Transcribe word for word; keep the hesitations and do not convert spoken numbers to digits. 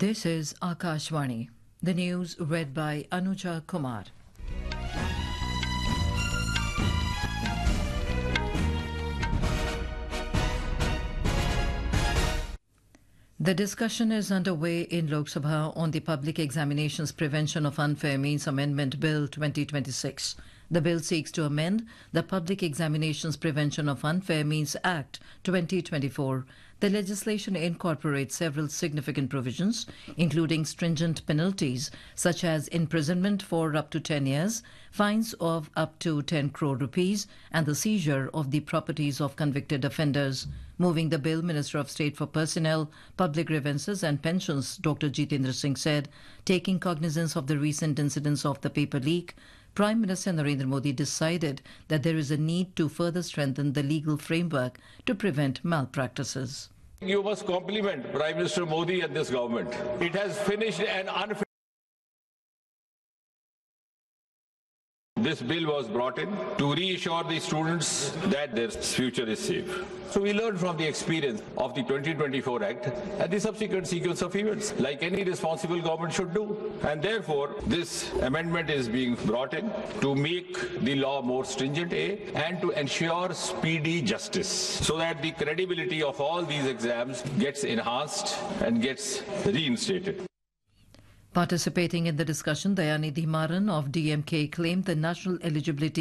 This is Akashvani. The news read by Anuja Kumar. The discussion is underway in Lok Sabha on the Public Examinations Prevention of Unfair Means Amendment Bill twenty twenty-six. The bill seeks to amend the Public Examinations Prevention of Unfair Means Act twenty twenty-four. The legislation incorporates several significant provisions, including stringent penalties such as imprisonment for up to ten years, fines of up to ten crore rupees, and the seizure of the properties of convicted offenders. Moving the bill, Minister of State for Personnel, Public Grievances and Pensions, Doctor Jitendra Singh said, taking cognizance of the recent incidents of the paper leak, Prime Minister Narendra Modi decided that there is a need to further strengthen the legal framework to prevent malpractices. You must compliment Prime Minister Modi and this government. It has finished an unfair. This bill was brought in to reassure the students that their future is safe. So we learned from the experience of the twenty twenty-four Act and the subsequent sequence of events, like any responsible government should do. And therefore, this amendment is being brought in to make the law more stringent, A, and to ensure speedy justice, so that the credibility of all these exams gets enhanced and gets reinstated. Participating in the discussion, Dayanidhi Maran of D M K claimed the national eligibility